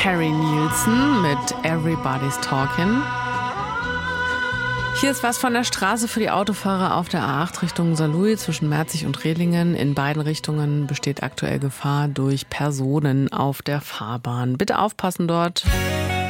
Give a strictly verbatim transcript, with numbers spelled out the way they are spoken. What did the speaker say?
Harry Nilsson mit Everybody's Talking. Hier ist was von der Straße für die Autofahrer auf der A acht Richtung Saarlouis zwischen Merzig und Rehlingen. In beiden Richtungen besteht aktuell Gefahr durch Personen auf der Fahrbahn. Bitte aufpassen dort.